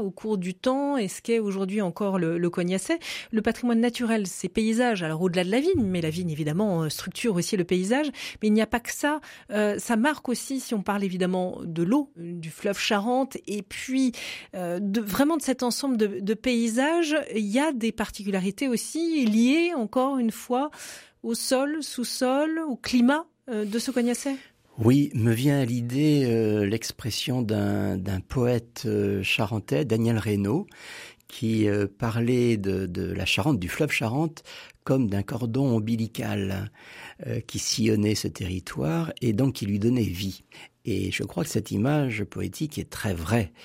au cours du temps et ce qu'est aujourd'hui encore le Cognacet. Le patrimoine naturel, c'est paysage, alors au-delà de la vigne, mais la vigne évidemment structure aussi le paysage, mais il n'y a pas que ça. Ça marque aussi, si on parle évidemment de l'eau, du fleuve Charente, et puis vraiment de cet ensemble de paysages, il y a des particularités aussi liées, encore une fois, au sol, sous-sol, au climat de ce Cognacet. Oui, me vient à l'idée l'expression d'un poète charentais, Daniel Reynaud, qui parlait de la Charente, du fleuve Charente, comme d'un cordon ombilical qui sillonnait ce territoire et donc qui lui donnait vie. Et je crois que cette image poétique est très vraie.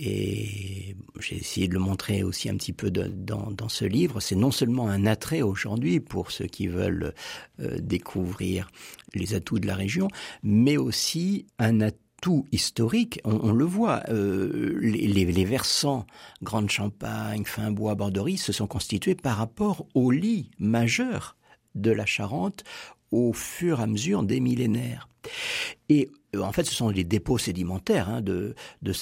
Et j'ai essayé de le montrer aussi un petit peu dans ce livre. C'est non seulement un attrait aujourd'hui pour ceux qui veulent découvrir les atouts de la région, mais aussi un atout historique. On le voit, les versants Grande Champagne, Finbois, Borderie se sont constitués par rapport au lit majeur de la Charente au fur et à mesure des millénaires. Et en fait, ce sont les dépôts sédimentaires de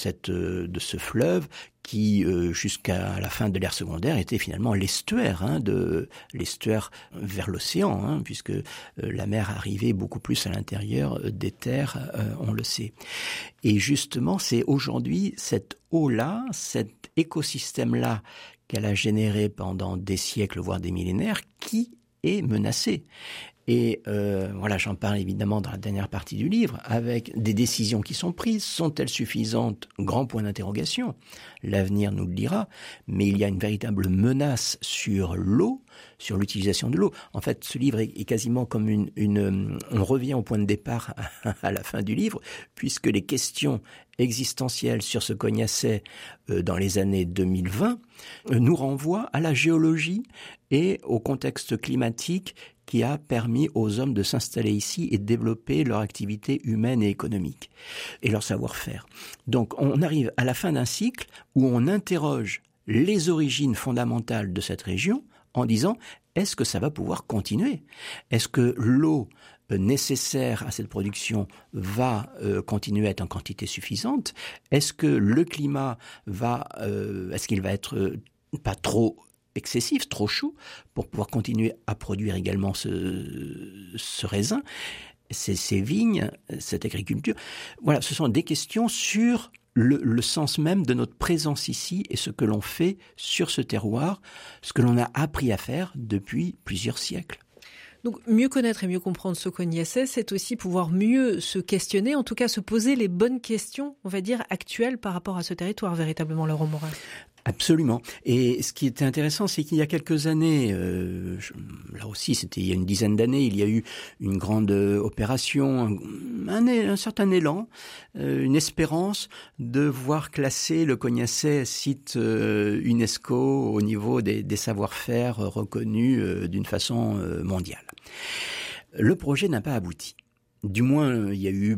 ce fleuve qui, jusqu'à la fin de l'ère secondaire, était finalement l'estuaire, l'estuaire vers l'océan, puisque la mer arrivait beaucoup plus à l'intérieur des terres, on le sait. Et justement, c'est aujourd'hui cette eau-là, cet écosystème-là qu'elle a généré pendant des siècles, voire des millénaires, qui est menacé. Et voilà, j'en parle évidemment dans la dernière partie du livre, avec des décisions qui sont prises. Sont-elles suffisantes? Grand point d'interrogation. L'avenir nous le dira. Mais il y a une véritable menace sur l'eau, sur l'utilisation de l'eau. En fait, ce livre est quasiment comme on revient au point de départ à la fin du livre, puisque les questions existentielles sur ce Cognacet dans les années 2020 nous renvoient à la géologie et au contexte climatique qui a permis aux hommes de s'installer ici et de développer leur activité humaine et économique et leur savoir-faire. Donc on arrive à la fin d'un cycle où on interroge les origines fondamentales de cette région en disant est-ce que ça va pouvoir continuer? Est-ce que l'eau nécessaire à cette production va continuer à être en quantité suffisante? Est-ce que le climat est-ce qu'il va être pas trop excessif, trop chaud, pour pouvoir continuer à produire également ce raisin, ces vignes, cette agriculture? Voilà, ce sont des questions sur le sens même de notre présence ici et ce que l'on fait sur ce terroir, ce que l'on a appris à faire depuis plusieurs siècles. Donc, mieux connaître et mieux comprendre ce Cognacet, c'est aussi pouvoir mieux se questionner, en tout cas se poser les bonnes questions, on va dire, actuelles par rapport à ce territoire, véritablement, Laurent Morin. Absolument. Et ce qui était intéressant, c'est qu'il y a quelques années, là aussi c'était il y a une dizaine d'années, il y a eu une grande opération, un certain élan, une espérance de voir classer le Cognacet site UNESCO au niveau des savoir-faire reconnus d'une façon mondiale. Le projet n'a pas abouti. Du moins, il y a eu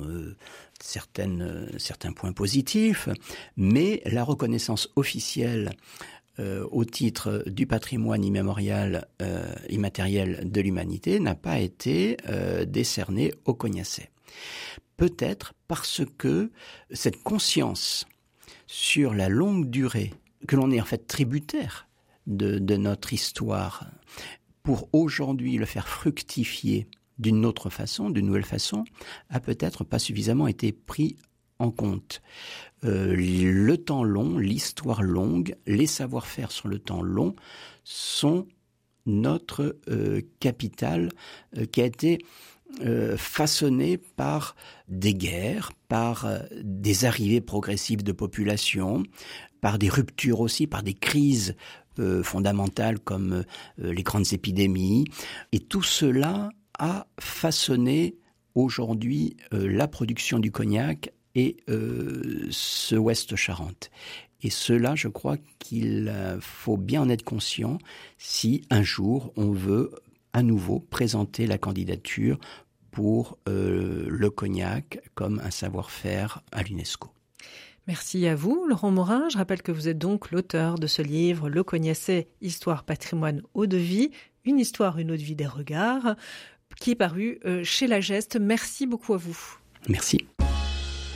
certains points positifs, mais la reconnaissance officielle au titre du patrimoine immatériel de l'humanité n'a pas été décernée au Cognacet. Peut-être parce que cette conscience sur la longue durée, que l'on est en fait tributaire de notre histoire, pour aujourd'hui le faire fructifier d'une autre façon, d'une nouvelle façon, a peut-être pas suffisamment été pris en compte. Le temps long, l'histoire longue, les savoir-faire sur le temps long sont notre capital qui a été façonné par des guerres, par des arrivées progressives de population, par des ruptures aussi, par des crises fondamentales comme les grandes épidémies. Et tout cela a façonné aujourd'hui la production du cognac et ce Ouest Charente. Et cela, je crois qu'il faut bien en être conscient si un jour on veut à nouveau présenter la candidature pour le cognac comme un savoir-faire à l'UNESCO. Merci à vous, Laurent Morin. Je rappelle que vous êtes donc l'auteur de ce livre, Le Cognacet, Histoire, Patrimoine, Eau-de-Vie, une histoire, une eau-de-vie des regards, qui est paru chez La Geste. Merci beaucoup à vous. Merci.